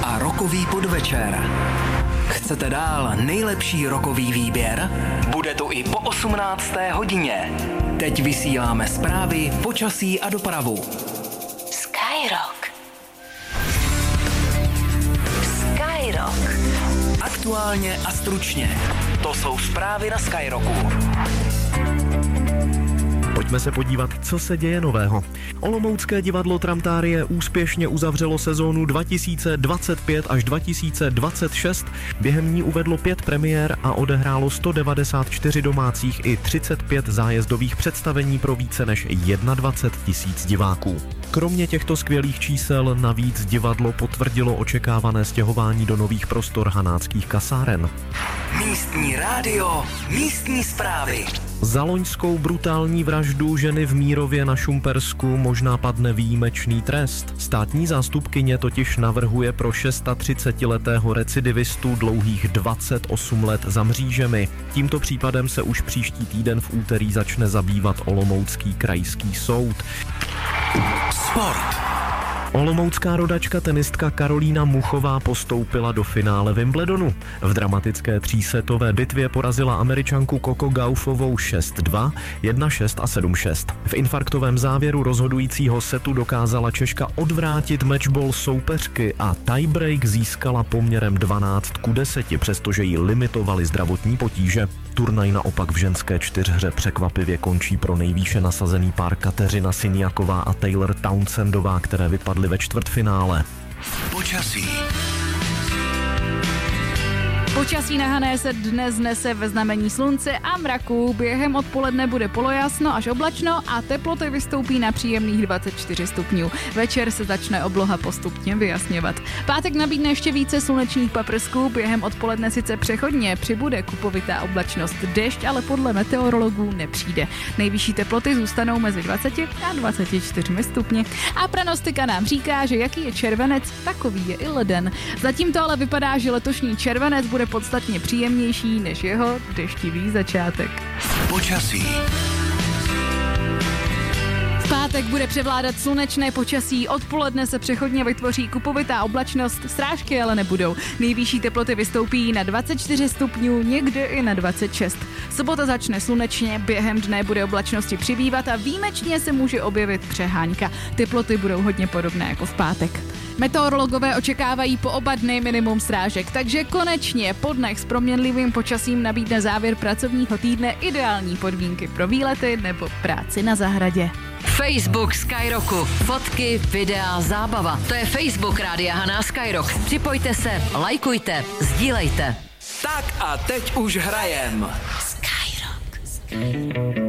a rockový podvečer. Chcete dál nejlepší rockový výběr? Bude to i po 18. hodině. Teď vysíláme zprávy, počasí a dopravu. Skyrock. Skyrock. Aktuálně a stručně. To jsou zprávy na Skyrocku. Pojďme se podívat, co se děje nového. Olomoucké divadlo Tramtárie úspěšně uzavřelo sezónu 2025 až 2026. Během ní uvedlo 5 premiér a odehrálo 194 domácích i 35 zájezdových představení pro více než 21 000 diváků. Kromě těchto skvělých čísel navíc divadlo potvrdilo očekávané stěhování do nových prostor hanáckých kasáren. Místní rádio, místní zprávy. Za loňskou brutální vraždu ženy v Mírově na Šumpersku možná padne výjimečný trest. Státní zástupkyně totiž navrhuje pro 36letého recidivistu dlouhých 28 let za mřížemi. Tímto případem se už příští týden v úterý začne zabývat Olomoucký krajský soud. Sport. Olomoucká rodačka tenistka Karolína Muchová postoupila do finále Wimbledonu. V dramatické třísetové bitvě porazila Američanku Coco Gaufovou 6-2, 1-6 a 7-6. V infarktovém závěru rozhodujícího setu dokázala Češka odvrátit matchball soupeřky a tiebreak získala poměrem 12-10, přestože jí limitovaly zdravotní potíže. Turnaj naopak v ženské čtyřhře překvapivě končí pro nejvýše nasazený pár Kateřina Siniaková a Taylor Townsendová, které vypadly ve čtvrtfinále. Počasí. Počasí na Hané se dnes nese ve znamení slunce a mraku. Během odpoledne bude polojasno až oblačno a teploty vystoupí na příjemných 24 stupňů. Večer se začne obloha postupně vyjasňovat. Pátek nabídne ještě více slunečních paprsků, během odpoledne sice přechodně přibude kupovitá oblačnost, déšť ale podle meteorologů nepřijde. Nejvyšší teploty zůstanou mezi 20 a 24 stupni. A pranostika nám říká, že jaký je červenec, takový je i leden. Zatím to ale vypadá, že letošní červenec bude podstatně příjemnější než jeho deštivý začátek. Počasí. V pátek bude převládat slunečné počasí, odpoledne se přechodně vytvoří kupovitá oblačnost, srážky ale nebudou. Nejvyšší teploty vystoupí na 24 stupňů, někde i na 26. Sobota začne slunečně, během dne bude oblačnosti přibývat a výjimečně se může objevit přehánka. Teploty budou hodně podobné jako v pátek. Meteorologové očekávají po oba dny minimum srážek, takže konečně po dnech s proměnlivým počasím nabídne závěr pracovního týdne ideální podmínky pro výlety nebo práci na zahradě. Facebook Skyrocku. Fotky, videa, zábava. To je Facebook Rádia Haná Skyrock. Připojte se, lajkujte, sdílejte. Tak a teď už hrajem. Skyrock.